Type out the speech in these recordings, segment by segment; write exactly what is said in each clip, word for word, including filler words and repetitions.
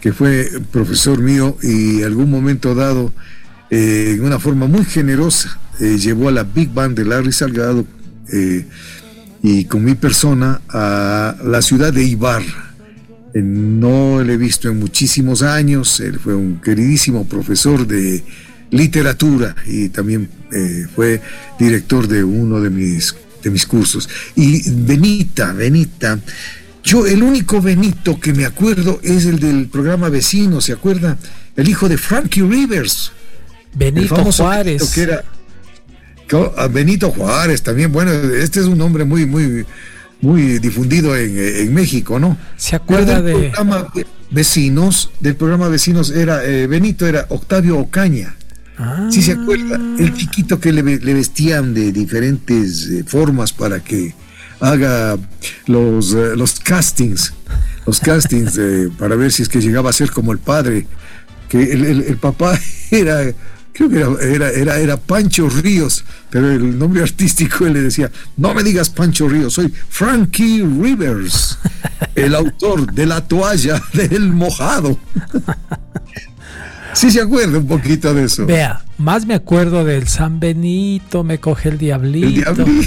que fue profesor mío y en algún momento dado, eh, en una forma muy generosa, eh, llevó a la Big Band de Larry Salgado eh, y con mi persona a la ciudad de Ibarra. Eh, no lo he visto en muchísimos años. Él fue un queridísimo profesor de literatura y también eh, fue director de uno de mis, de mis cursos. Y Benita, Benita, yo el único Benito que me acuerdo es el del programa Vecino, ¿se acuerda? El hijo de Frankie Rivers. Benito Juárez. Benito, que era, que, Benito Juárez también, bueno, este es un nombre muy, muy, muy difundido en, en México, ¿no? ¿Se acuerda del de programa Vecinos? Del programa Vecinos era, eh, Benito era Octavio Ocaña. Ah. ¿Sí se acuerda? El chiquito que le, le vestían de diferentes eh, formas para que haga los, uh, los castings, los castings eh, para ver si es que llegaba a ser como el padre, que el, el, el papá era, creo que era, era, era, era Pancho Ríos, pero el nombre artístico él le decía, no me digas Pancho Ríos, soy Frankie Rivers, el autor de La toalla del mojado. Sí se acuerda un poquito de eso. Vea, más me acuerdo del San Benito, me coge el diablito. El diablito.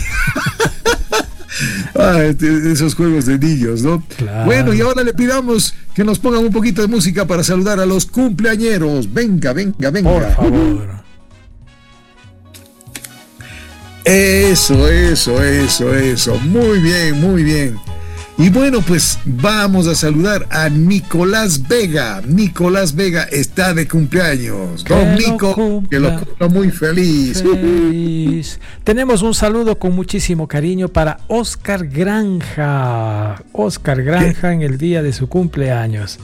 Ah, este, esos juegos de niños, ¿no? Claro. Bueno, y ahora le pidamos que nos pongan un poquito de música para saludar a los cumpleañeros. Venga, venga, venga. Por favor. Eso, eso, eso, eso. Muy bien, muy bien. Y bueno, pues vamos a saludar a Nicolás Vega. Nicolás Vega está de cumpleaños. Que Don lo Nico, cumpla, que lo cumpla muy feliz. feliz. Tenemos un saludo con muchísimo cariño para Oscar Granja. Oscar Granja en el día de su cumpleaños.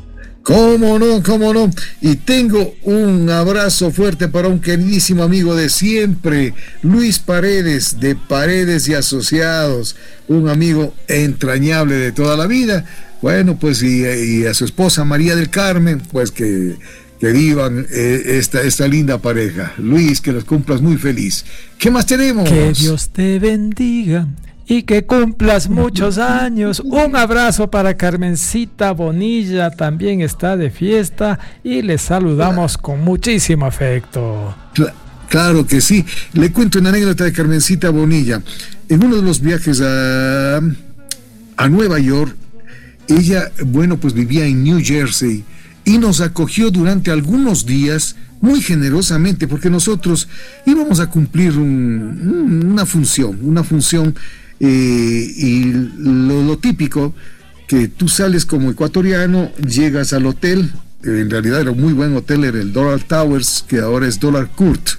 ¿Cómo no? ¿Cómo no? Y tengo un abrazo fuerte para un queridísimo amigo de siempre, Luis Paredes, de Paredes y Asociados, un amigo entrañable de toda la vida. Bueno, pues y, y a su esposa María del Carmen, pues que, que vivan eh, esta, esta linda pareja. Luis, que los cumplas muy feliz. ¿Qué más tenemos? Que Dios te bendiga y que cumplas muchos años. Un abrazo para Carmencita Bonilla, también está de fiesta y le saludamos con muchísimo afecto. Claro que sí. Le cuento una anécdota de Carmencita Bonilla. En uno de los viajes a, a Nueva York, ella, bueno, pues vivía en New Jersey y nos acogió durante algunos días muy generosamente, porque nosotros íbamos a cumplir un, una función, una función Eh, y lo, lo típico, que tú sales como ecuatoriano, llegas al hotel, eh, en realidad era un muy buen hotel, era el Dollar Towers, que ahora es Dollar Court,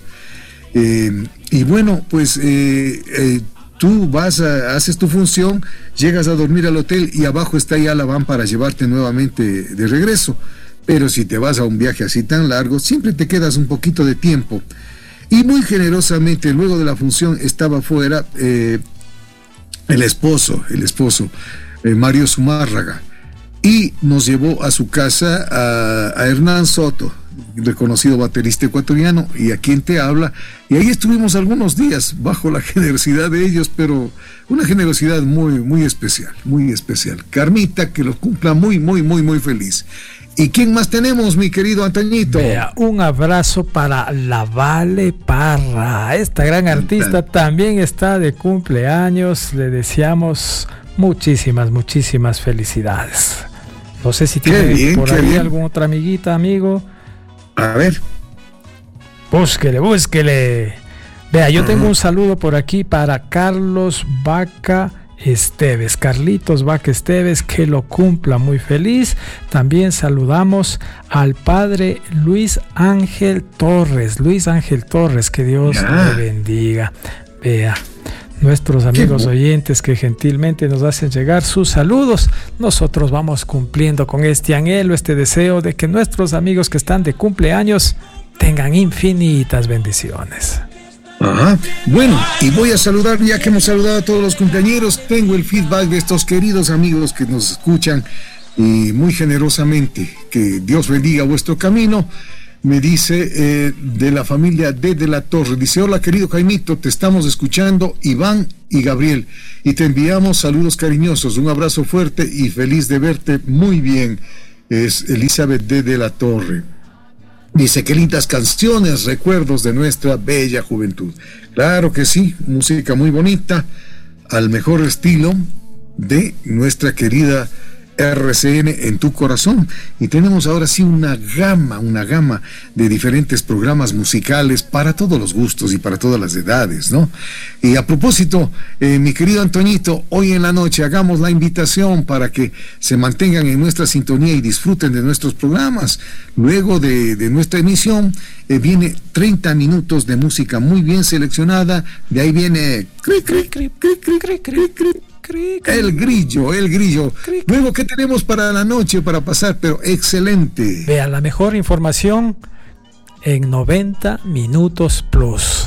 eh, y bueno, pues eh, eh, tú vas a, haces tu función, llegas a dormir al hotel y abajo está ya la van para llevarte nuevamente de regreso. Pero si te vas a un viaje así tan largo, siempre te quedas un poquito de tiempo, y muy generosamente luego de la función estaba afuera eh, el esposo, el esposo, eh, Mario Zumárraga, y nos llevó a su casa a, a Hernán Soto, reconocido baterista ecuatoriano, y a quien te habla, y ahí estuvimos algunos días bajo la generosidad de ellos, pero una generosidad muy, muy especial, muy especial. Carmita, que lo cumpla muy, muy, muy, muy feliz. ¿Y quién más tenemos, mi querido Antañito? Vea, un abrazo para la Vale Parra. Esta gran artista también está de cumpleaños. Le deseamos muchísimas, muchísimas felicidades. No sé si tiene bien, por ahí bien. Alguna otra amiguita, amigo. A ver. Búsquele, búsquele. Vea, yo uh-huh. tengo un saludo por aquí para Carlos Vaca Esteves, Carlitos Vaca Esteves, que lo cumpla muy feliz. También saludamos al padre Luis Ángel Torres, Luis Ángel Torres, que Dios yeah. le bendiga. Vea, nuestros amigos oyentes que gentilmente nos hacen llegar sus saludos, nosotros vamos cumpliendo con este anhelo, este deseo de que nuestros amigos que están de cumpleaños tengan infinitas bendiciones. Ajá. Bueno, y voy a saludar, ya que hemos saludado a todos los cumpleañeros, tengo el feedback de estos queridos amigos que nos escuchan y muy generosamente. Que Dios bendiga vuestro camino. Me dice eh, de la familia D de la Torre, dice: hola querido Jaimito, te estamos escuchando, Iván y Gabriel, y te enviamos saludos cariñosos, un abrazo fuerte y feliz de verte muy bien. es Elizabeth D. de la Torre. Dice, qué lindas canciones, recuerdos de nuestra bella juventud. Claro que sí, música muy bonita, al mejor estilo de nuestra querida R C N en tu corazón. Y tenemos ahora sí una gama, una gama de diferentes programas musicales para todos los gustos y para todas las edades, ¿no? Y a propósito, eh, mi querido Antoñito, hoy en la noche hagamos la invitación para que se mantengan en nuestra sintonía y disfruten de nuestros programas. Luego de, de nuestra emisión eh, viene treinta minutos de música muy bien seleccionada. De ahí viene cri, cri, cri, cri, cri, cri, cri, cri. El grillo, el grillo. Luego, ¿qué tenemos para la noche para pasar? Pero excelente. Vea, la mejor información en noventa minutos plus.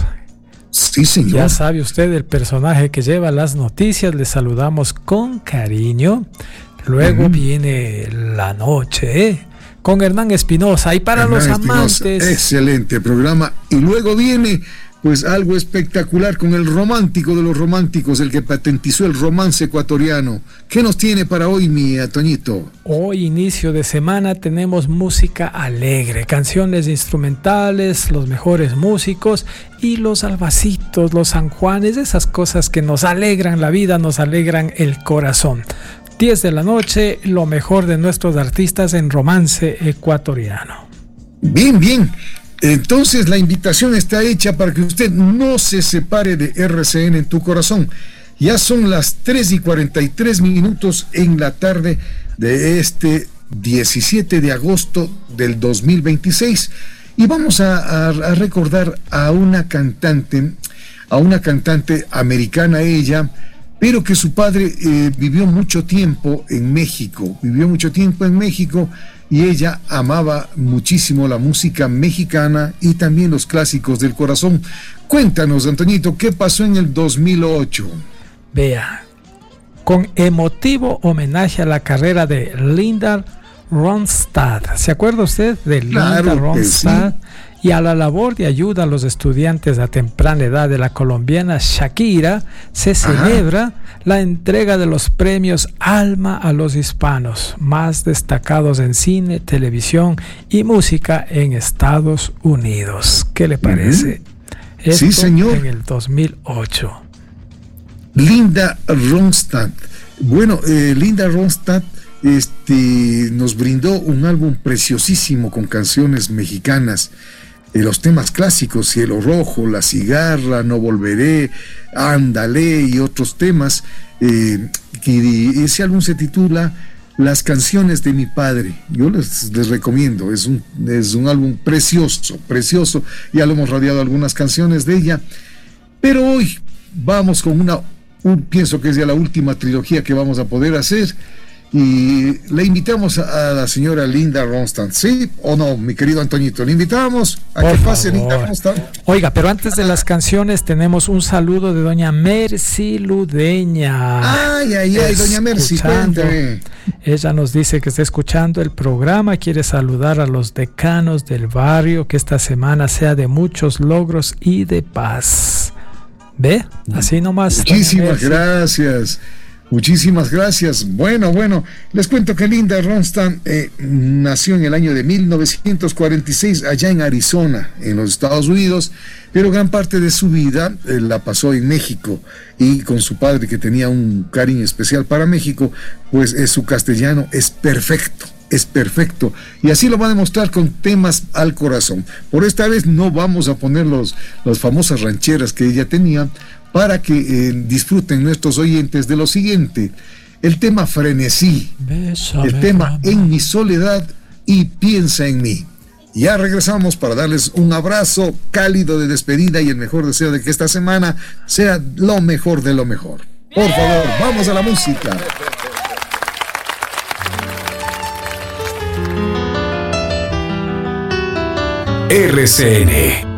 Sí, señor. Ya sabe usted el personaje que lleva las noticias. Le saludamos con cariño. Luego uh-huh. viene la noche, ¿eh? Con Hernán Espinosa. Y para Hernán los amantes. Espinosa, excelente programa. Y luego viene, pues, algo espectacular con el romántico de los románticos, el que patentizó el romance ecuatoriano. ¿Qué nos tiene para hoy, mi Toñito? Hoy, inicio de semana, tenemos música alegre, canciones instrumentales, los mejores músicos y los albacitos, los sanjuanes, esas cosas que nos alegran la vida, nos alegran el corazón. diez de la noche, lo mejor de nuestros artistas en romance ecuatoriano. Bien, bien. Entonces la invitación está hecha para que usted no se separe de R C N en tu corazón. Ya son las tres y cuarenta y tres minutos en la tarde de este diecisiete de agosto del dos mil veintiséis y vamos a, a, a recordar a una cantante, a una cantante americana ella, pero que su padre eh, vivió mucho tiempo en México, vivió mucho tiempo en México. Y ella amaba muchísimo la música mexicana y también los clásicos del corazón. Cuéntanos, Antoñito, ¿qué pasó en el dos mil ocho? Vea, con emotivo homenaje a la carrera de Linda Ronstadt. ¿Se acuerda usted de Linda Claro Ronstadt? Sí. Y a la labor de ayuda a los estudiantes a temprana edad de la colombiana Shakira, se Ajá. celebra la entrega de los premios Alma a los hispanos, más destacados en cine, televisión y música en Estados Unidos. ¿Qué le parece? Uh-huh. Sí, señor. En el dos mil ocho. Linda Ronstadt. Bueno, eh, Linda Ronstadt este, nos brindó un álbum preciosísimo con canciones mexicanas. Eh, los temas clásicos, Cielo Rojo, La Cigarra, No Volveré, Ándale y otros temas. Eh, y ese álbum se titula Las Canciones de mi Padre. Yo les, les recomiendo, es un, es un álbum precioso, precioso. Ya lo hemos radiado algunas canciones de ella. Pero hoy vamos con una, un, pienso que es ya la última trilogía que vamos a poder hacer. Y le invitamos a, a la señora Linda Ronstadt, ¿sí o no, mi querido Antoñito? Le invitamos a Por que pase favor. Linda Ronstadt. Oiga, pero antes de las canciones tenemos un saludo de doña Mercy Ludeña. Ay, ay, ay, doña Mercy, cuéntame. Ella nos dice que está escuchando el programa, quiere saludar a los decanos del barrio, que esta semana sea de muchos logros y de paz. ¿Ve? Así nomás. Muchísimas gracias. Muchísimas gracias. Bueno, bueno, les cuento que Linda Ronstadt eh, nació en el año de mil novecientos cuarenta y seis allá en Arizona, en los Estados Unidos, pero gran parte de su vida eh, la pasó en México y con su padre, que tenía un cariño especial para México, pues eh, su castellano es perfecto. Es perfecto, y así lo va a demostrar con temas al corazón. Por esta vez no vamos a poner los, las famosas rancheras que ella tenía, para que eh, disfruten nuestros oyentes de lo siguiente: el tema Frenesí, Bésame, el tema mamá. En mi soledad y Piensa en mí. Ya regresamos para darles un abrazo cálido de despedida y el mejor deseo de que esta semana sea lo mejor de lo mejor. Por favor, vamos a la música. R C N